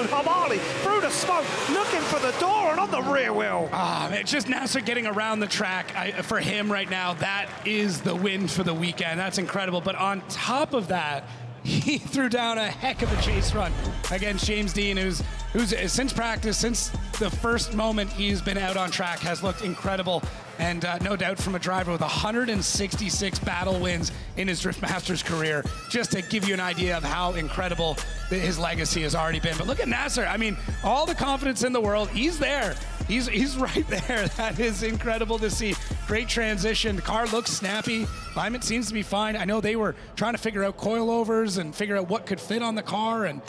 zone. Habali through the smoke, looking for the door and on the rear wheel. It's just Nasser getting around the track. For him right now, that is the win for the weekend. That's incredible. But on top of that, he threw down a heck of a chase run against James Deane, who's since practice, since the first moment he's been out on track, has looked incredible. And no doubt from a driver with 166 battle wins in his Drift Masters career, just to give you an idea of how incredible his legacy has already been. But look at Nasser. I mean, all the confidence in the world. He's there. He's right there. That is incredible to see. Great transition. The car looks snappy. Alignment seems to be fine. I know they were trying to figure out coilovers and figure out what could fit on the car. And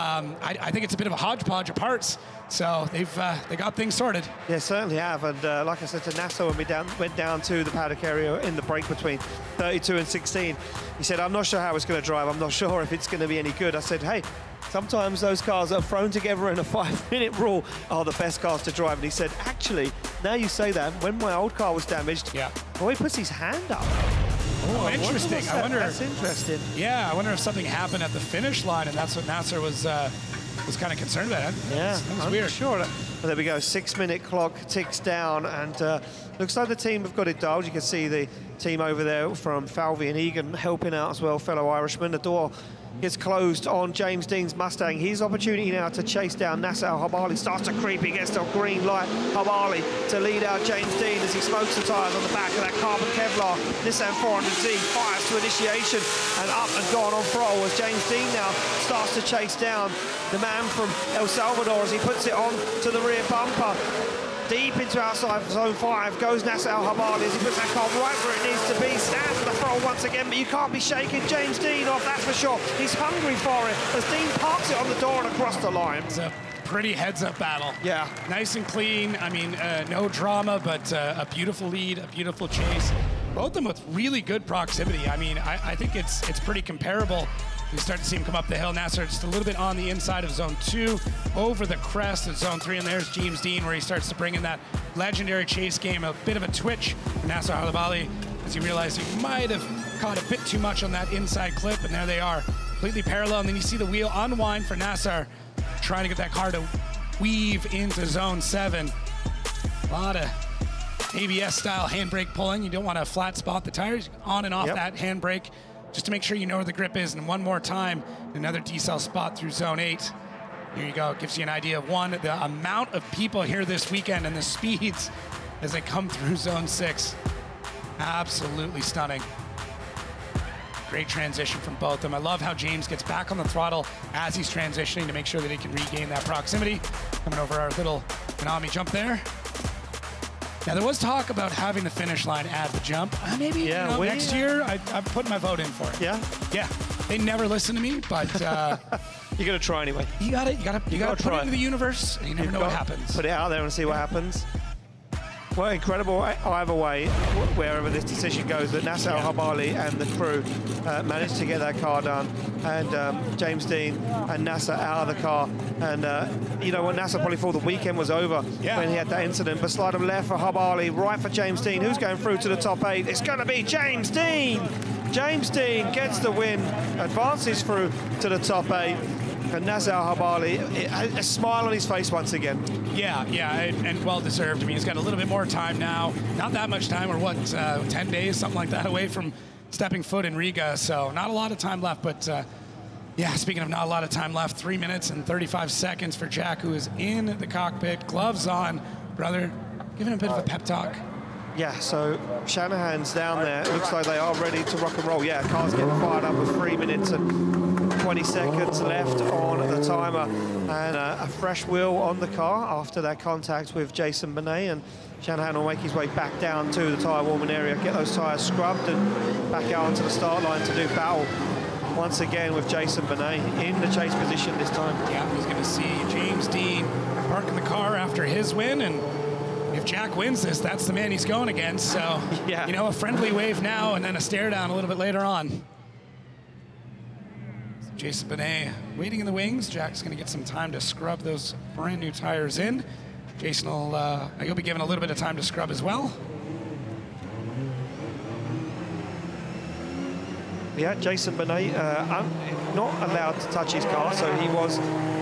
I think it's a bit of a hodgepodge of parts. So they got things sorted. Yeah, certainly have. And like I said to Nasser when we went down to the paddock area in the break between 32 and 16, he said, I'm not sure how it's going to drive. I'm not sure if it's going to be any good. I said, hey, sometimes those cars that are thrown together in a 5-minute rule are the best cars to drive. And he said, actually, now you say that, when my old car was damaged, boy, he puts his hand up. Oh, interesting. I wonder. That's interesting. Yeah, I wonder if something happened at the finish line, and that's what Nasser was kind of concerned about. Yeah, that was I'm weird. Sure. Well, there we go. 6-minute clock ticks down, and looks like the team have got it dialed. You can see the team over there from Falvey and Egan helping out as well, fellow Irishman. The door gets closed on James Deane's Mustang. His opportunity now to chase down Nasser Al-Habali starts to creep. He gets the green light. Habali to lead out James Deane as he smokes the tyres on the back of that carbon Kevlar Nissan 400Z. Fires to initiation and up and gone on throttle as James Deane now starts to chase down the man from El Salvador as he puts it on to the rear bumper. Deep into outside zone 5 goes Nasser Al-Habali as he puts that car right where it needs to be. Stands at the throttle once again, but you can't be shaking James Deane off, that's for sure. He's hungry for it as Deane parks it on the door and across the line. It's a pretty heads-up battle. Yeah. Nice and clean. I mean, no drama, but a beautiful lead, a beautiful chase. Both of them with really good proximity. I mean, I think it's pretty comparable. You start to see him come up the hill. Nasser just a little bit on the inside of zone 2, over the crest of zone 3, and there's James Deane where he starts to bring in that legendary chase game, a bit of a twitch. Nasser Al-Habali, as he realized he might have caught a bit too much on that inside clip, and there they are, completely parallel. And then you see the wheel unwind for Nasser, trying to get that car to weave into zone 7. A lot of ABS-style handbrake pulling. You don't want to flat spot the tires on and off that handbrake, just to make sure you know where the grip is. And one more time, another decel spot through zone 8. Here you go. It gives you an idea of the amount of people here this weekend and the speeds as they come through zone 6. Absolutely stunning. Great transition from both of them. I love how James gets back on the throttle as he's transitioning to make sure that he can regain that proximity. Coming over our little Konami jump there. Now, there was talk about having the finish line add the jump. Maybe next year, I'm putting my vote in for it. Yeah? Yeah. They never listen to me, but... you got to try anyway. You got to put it into the universe, and you never know what happens. Put it out there and see what happens. Well, incredible either way, wherever this decision goes, that Nasser Al-Habali and the crew managed to get that car done, and James Deane and Nasser out of the car. And you know what, Nasser probably thought the weekend was over when he had that incident, but slide him left for Habali, right for James Deane, who's going through to the top 8. It's going to be James Deane. James Deane gets the win, advances through to the top 8. And Nasser Al-Habali, a smile on his face once again. Yeah, and well-deserved. I mean, he's got a little bit more time now. Not that much time, or what, 10 days, something like that, away from stepping foot in Riga. So not a lot of time left, but yeah, speaking of not a lot of time left, 3 minutes and 35 seconds for Jack, who is in the cockpit, gloves on. Brother, giving him a bit of a pep talk. Yeah, so Shanahan's down there. It looks like they are ready to rock and roll. Yeah, car's getting fired up with 3 minutes and 20 seconds left on the timer. And a fresh wheel on the car after that contact with Jason Benet. And Shanahan will make his way back down to the tyre warming area, get those tyres scrubbed and back out onto the start line to do battle once again with Jason Benet in the chase position this time. Yeah, he's going to see James Deane parking the car after his win, and if Jack wins this, that's the man he's going against. So, you know, a friendly wave now and then a stare down a little bit later on. Jason Benet waiting in the wings. Jack's going to get some time to scrub those brand new tires in. Jason will, he'll be given a little bit of time to scrub as well. Yeah, Jason Benet not allowed to touch his car, so he was